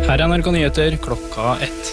Her NRK Nyheter klokka 1.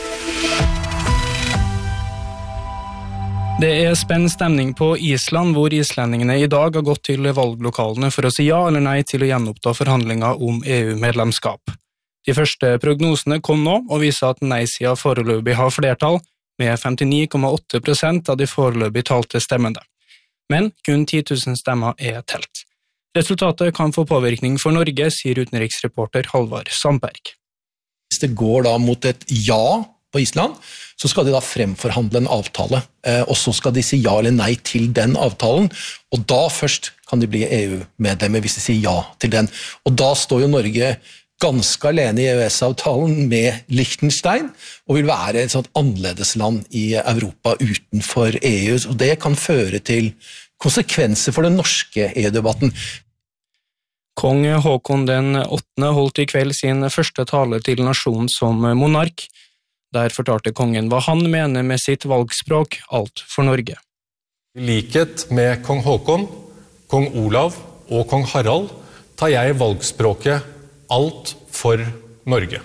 Det spenn stemning på Island, hvor islendingene I dag har gått til valglokalene for å si ja eller nei til å gjenoppta forhandlinger om EU-medlemskap. De første prognosene kom nå og viser at nei-siden foreløpig har flertall, med 59,8% av de foreløpig talte stemmene. Men kun 10 000 stemmer telt. Resultatet kan få påvirkning for Norge, sier utenriksreporter Halvard Sandberg. Hvis det går da mot et ja på Island, så skal de da fremforhandle en avtale, og så skal de si ja eller nei til den avtalen, og da først kan de bli EU-medlemmer hvis de sier ja til den. Og da står jo Norge ganske alene I EØS-avtalen med Liechtenstein, og vil være et sånt annerledesland I Europa utenfor EU, og det kan føre til konsekvenser for den norske EU-debatten. Kong Håkon den 8. holdt I kveld sin første tale til nasjonen som monark. Der fortalte kongen hva han mener med sitt valgspråk, alt for Norge. I likhet med kong Håkon, kong Olav og kong Harald tar jeg valgspråket alt for Norge.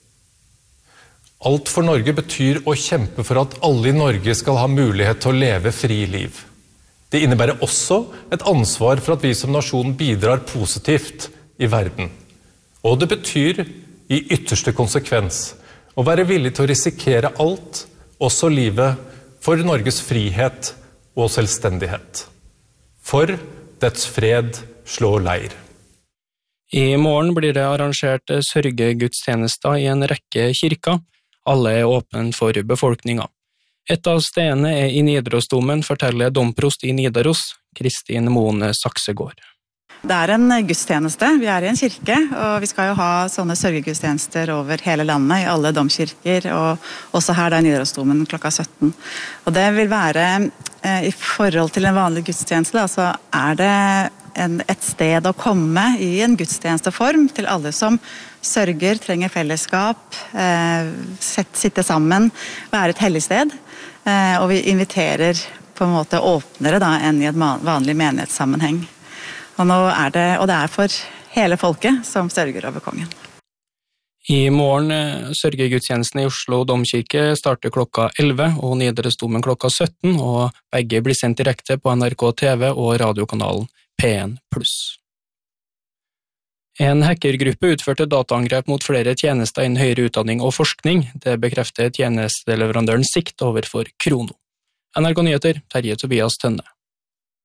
Alt for Norge betyr å kjempe for at alle I Norge skal ha mulighet til å leve fri liv. Det innebærer også et ansvar for at vi som nasjon bidrar positivt I verden. Og det betyr I ytterste konsekvens å være villig til å risikere alt, også livet, for Norges frihet og selvstendighet. For dets fred slår leir. I morgen blir det arrangert sørgegudstjenester I en rekke kirker. Alle åpne for befolkningen. Et av stedene I Nidarosdomen, forteller domprost I Nidaros, Kristin Moen Saksegård. Det en gudstjeneste, vi I en kirke, og vi skal jo ha sånne sørgegudstjenester over hele landet, I alle domkirker, og også her I Nidarosdomen klokka 17. Og det vil være, I forhold til en vanlig gudstjeneste, så det et sted å komme I en gudstjenesteform til alle som sørger, trenger fellesskap, sitte sammen, være et hellig sted, og vi inviterer på en måte åpnere da, enn I et vanlig menighetssammenheng. Og det for hele folket som sørger over kongen. I morgen sørgegudstjenesten I Oslo domkirke starter klokka 11 og Nidarosdomen klokka 17, og begge blir sendt direkte på NRK TV og radiokanalen P1+. En hackergruppe utførte dataangrep mot flere tjenester innen høyere utdanning og forskning. Det bekrefter tjenesteleverandøren Sikt overfor Krono. NRK Nyheter, Terje Tobias Tønne.